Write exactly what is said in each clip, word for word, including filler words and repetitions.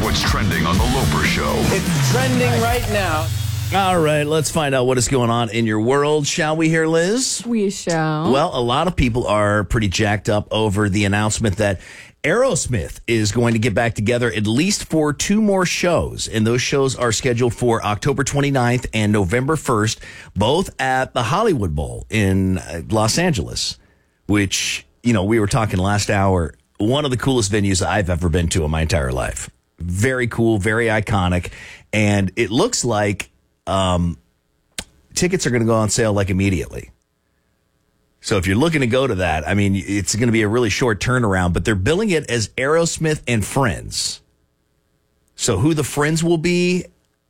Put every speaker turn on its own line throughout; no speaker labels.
what's trending on The Loper Show.
It's trending right now.
All right, let's find out what is going on in your world, shall we here, Liz?
We shall.
Well, a lot of people are pretty jacked up over the announcement that Aerosmith is going to get back together at least for two more shows. And those shows are scheduled for October twenty-ninth and November first, both at the Hollywood Bowl in Los Angeles, which, you know, we were talking last hour, one of the coolest venues I've ever been to in my entire life. Very cool, very iconic. And it looks like um, tickets are going to go on sale like immediately. So if you're looking to go to that, I mean, it's going to be a really short turnaround, but they're billing it as Aerosmith and Friends. So who the friends will be,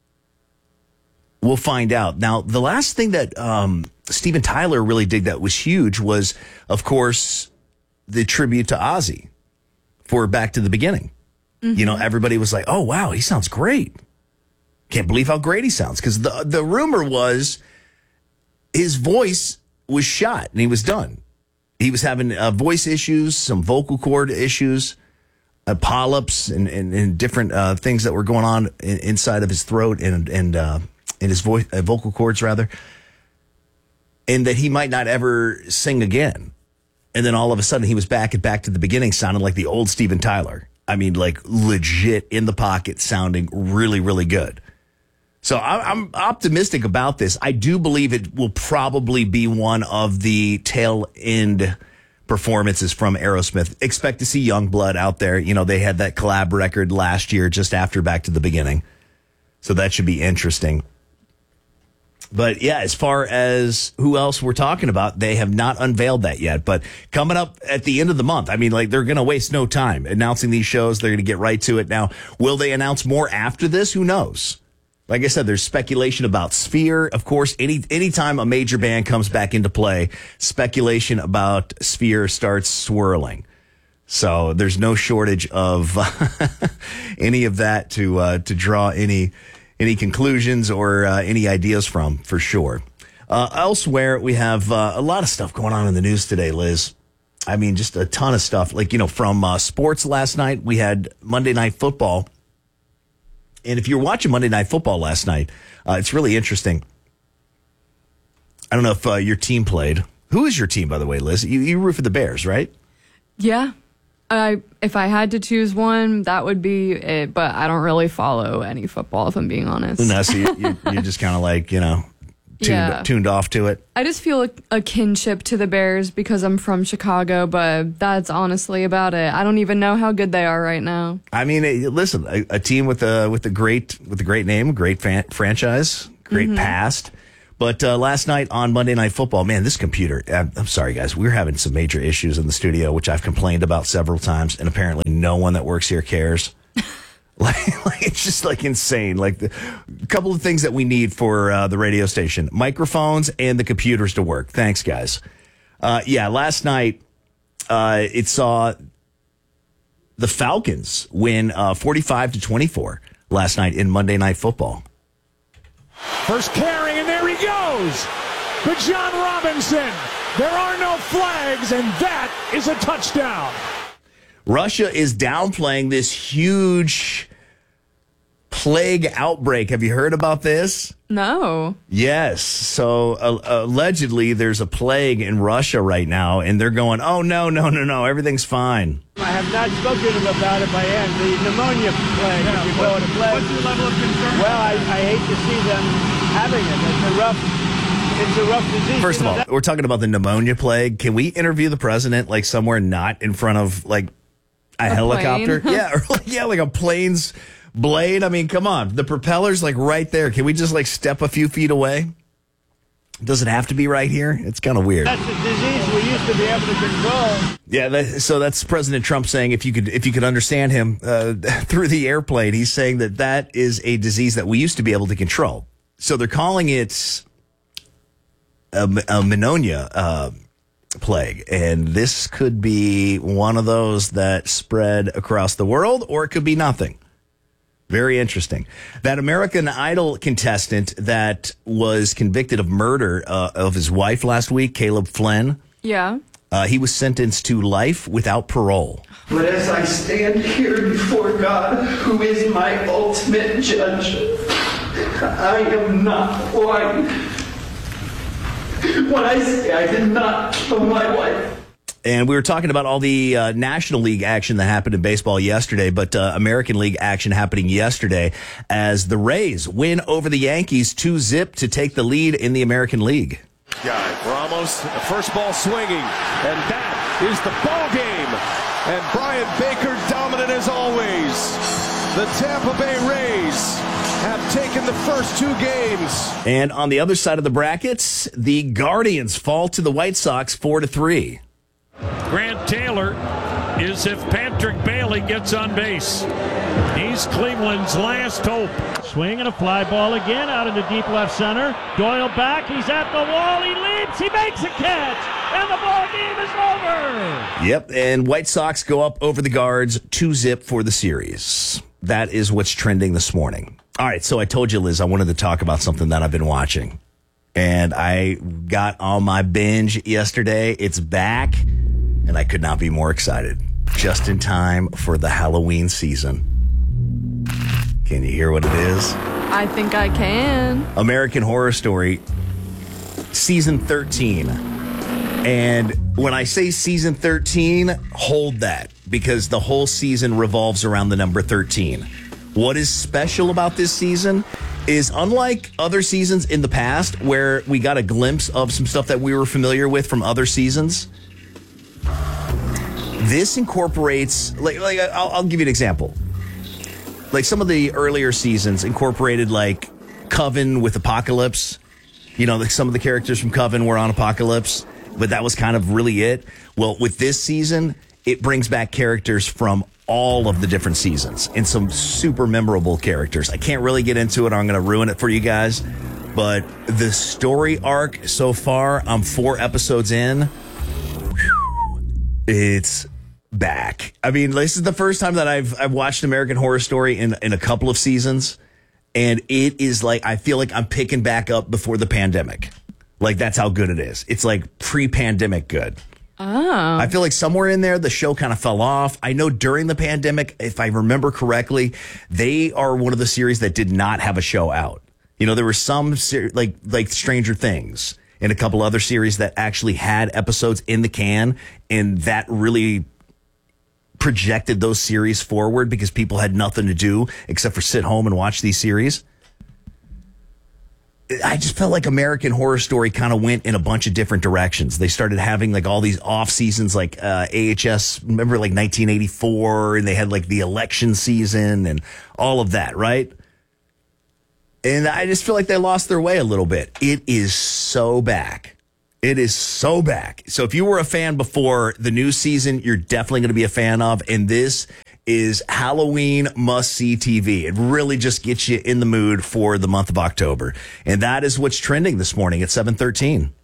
we'll find out. Now, the last thing that um, Steven Tyler really did that was huge was, of course, the tribute to Ozzy for Back to the Beginning. Mm-hmm. You know, everybody was like, oh, wow, he sounds great. Can't believe how great he sounds. Because the, the rumor was his voice was shot and he was done. He was having uh, voice issues, some vocal cord issues, uh, polyps, and, and, and different uh, things that were going on in, inside of his throat and and uh, in his voice, uh, vocal cords rather, and that he might not ever sing again. And then all of a sudden, he was back at Back to the Beginning, sounding like the old Steven Tyler. I mean, like legit in the pocket, sounding really, really good. So I'm optimistic about this. I do believe it will probably be one of the tail end performances from Aerosmith. Expect to see Youngblood out there. You know, they had that collab record last year just after Back to the Beginning. So that should be interesting. But yeah, as far as who else we're talking about, they have not unveiled that yet. But coming up at the end of the month, I mean, like they're going to waste no time announcing these shows. They're going to get right to it. Now, will they announce more after this? Who knows? Like I said, there's speculation about Sphere. Of course, any anytime a major band comes back into play, speculation about Sphere starts swirling. So there's no shortage of any of that to uh, to draw any any conclusions or uh, any ideas from, for sure. Uh, elsewhere, we have uh, a lot of stuff going on in the news today, Liz. I mean, just a ton of stuff. Like, you know, from uh, sports last night, we had Monday Night Football. And if you were watching Monday Night Football last night, uh, it's really interesting. I don't know if uh, your team played. Who is your team, by the way, Liz? You, you root for the Bears, right?
Yeah. I if I had to choose one, that would be it. But I don't really follow any football, if I'm being honest.
No, so you, you, you're just kind of like, you know, tuned,
yeah.
tuned off to it.
I just feel a, a kinship to the Bears because I'm from Chicago, but that's honestly about it. I don't even know how good they are right now.
I mean, listen, a, a team with a with a great with a great name, great fan, franchise, great mm-hmm. past. But uh, last night on Monday Night Football, man, this computer, I'm, I'm sorry, guys, we're having some major issues in the studio, which I've complained about several times, and apparently no one that works here cares. like, like it's just like insane. Like the, a couple of things that we need for uh, the radio station: microphones and the computers to work. Thanks, guys. Uh, yeah, last night uh, it saw the Falcons win uh, forty-five to twenty-four last night in Monday Night Football.
First carry, and there he goes. But John Robinson, there are no flags, and that is a touchdown.
Russia is downplaying this huge plague outbreak. Have you heard about this?
No.
Yes. So uh, allegedly there's a plague in Russia right now, and they're going, oh, no, no, no, no, everything's fine.
I have not spoken to them about it by end. The pneumonia plague, yeah, if you call it a plague.
What's your level of concern?
Well, I, I hate to see them having it. It's a rough, it's a rough disease.
First
you know,
of all,
that-
we're talking about the pneumonia plague. Can we interview the president like somewhere not in front of like a, a helicopter? yeah, or, yeah, like a plane's blade. I mean, come on. The propeller's like right there. Can we just like step a few feet away? Does it have to be right here? It's kind of weird.
That's a disease we used to be able to control.
Yeah, that, so that's President Trump saying if you could if you could understand him uh, through the airplane, he's saying that that is a disease that we used to be able to control. So they're calling it a, a pneumonia uh, plague, and this could be one of those that spread across the world, or it could be nothing. Very interesting. That American Idol contestant that was convicted of murder uh, of his wife last week, Caleb Flynn.
Yeah.
Uh, he was sentenced to life without parole.
But as I stand here before God, who is my ultimate judge, I am not lying when I say I did not kill my wife.
And we were talking about all the uh, National League action that happened in baseball yesterday, but uh, American League action happening yesterday as the Rays win over the Yankees two zip to take the lead in the American League.
Guy, Ramos, the first ball swinging, and that is the ball game. And Brian Baker dominant as always. The Tampa Bay Rays have taken the first two games.
And on the other side of the brackets, the Guardians fall to the White Sox four to three.
Grant Taylor is if Patrick Bailey gets on base. He's Cleveland's last hope.
Swing and a fly ball again out into deep left center. Doyle back. He's at the wall. He leaps. He makes a catch. And the ball game is over.
Yep. And White Sox go up over the Guards two zip for the series. That is what's trending this morning. All right. So I told you, Liz, I wanted to talk about something that I've been watching. And I got on my binge yesterday. It's back. And I could not be more excited. Just in time for the Halloween season. Can you hear what it is?
I think I can.
American Horror Story, season thirteen. And when I say season thirteen, hold that, because the whole season revolves around the number thirteen. What is special about this season is, unlike other seasons in the past where we got a glimpse of some stuff that we were familiar with from other seasons, this incorporates, like, like I'll, I'll give you an example. Like some of the earlier seasons incorporated like Coven with Apocalypse. You know, like some of the characters from Coven were on Apocalypse, but that was kind of really it. Well, with this season, it brings back characters from all of the different seasons and some super memorable characters. I can't really get into it. I'm going to ruin it for you guys. But the story arc so far, I'm four episodes in. Whew, it's back. I mean, this is the first time that I've I've watched American Horror Story in, in a couple of seasons. And it is like, I feel like I'm picking back up before the pandemic. Like, that's how good it is. It's like pre-pandemic good.
Oh.
I feel like somewhere in there, the show kind of fell off. I know during the pandemic, if I remember correctly, they are one of the series that did not have a show out. You know, there were some, ser- like like Stranger Things and a couple other series that actually had episodes in the can, and that really projected those series forward because people had nothing to do except for sit home and watch these series. I just felt like American Horror Story kind of went in a bunch of different directions. They started having like all these off seasons, like uh, A H S, remember like nineteen eighty-four, and they had like the election season and all of that, right? And I just feel like they lost their way a little bit. It is so back. It is so back. So if you were a fan before the new season, you're definitely going to be a fan of. And this is Halloween must-see T V. It really just gets you in the mood for the month of October. And that is what's trending this morning at seven thirteen.